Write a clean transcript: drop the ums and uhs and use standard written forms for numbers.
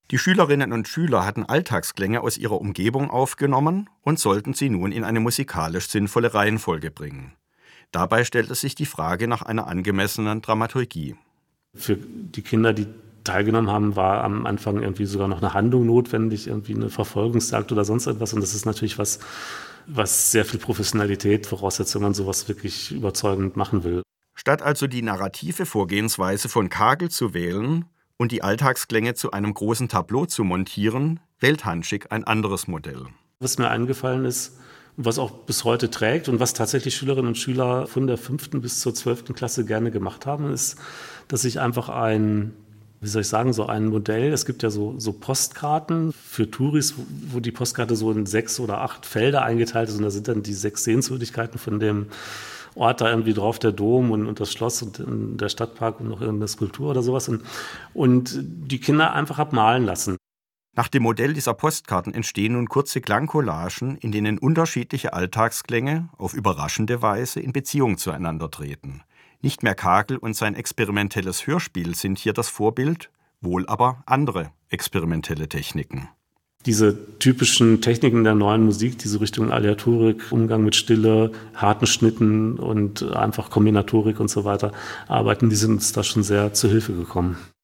Die Schülerinnen und Schüler hatten Alltagsklänge aus ihrer Umgebung aufgenommen und sollten sie nun in eine musikalisch sinnvolle Reihenfolge bringen. Dabei stellte sich die Frage nach einer angemessenen Dramaturgie. Für die Kinder, die teilgenommen haben, war am Anfang irgendwie sogar noch eine Handlung notwendig, irgendwie eine Verfolgungsjagd oder sonst etwas. Und das ist natürlich was sehr viel Professionalität, Voraussetzungen, sowas wirklich überzeugend machen will. Statt also die narrative Vorgehensweise von Kagel zu wählen und die Alltagsklänge zu einem großen Tableau zu montieren, wählt Hanschig ein anderes Modell. Was mir eingefallen ist, was auch bis heute trägt und was tatsächlich Schülerinnen und Schüler von der 5. bis zur 12. Klasse gerne gemacht haben, ist, dass ich einfach ein Modell, es gibt ja so Postkarten für Touris, wo die Postkarte so in 6 oder 8 Felder eingeteilt ist und da sind dann die 6 Sehenswürdigkeiten von dem Ort da irgendwie drauf, der Dom und das Schloss und der Stadtpark und noch irgendeine Skulptur oder sowas und die Kinder einfach abmalen lassen. Nach dem Modell dieser Postkarten entstehen nun kurze Klangcollagen, in denen unterschiedliche Alltagsklänge auf überraschende Weise in Beziehung zueinander treten. Nicht mehr Kagel und sein experimentelles Hörspiel sind hier das Vorbild, wohl aber andere experimentelle Techniken. Diese typischen Techniken der neuen Musik, diese Richtung Aleatorik, Umgang mit Stille, harten Schnitten und einfach Kombinatorik und so weiter arbeiten, die sind uns da schon sehr zu Hilfe gekommen.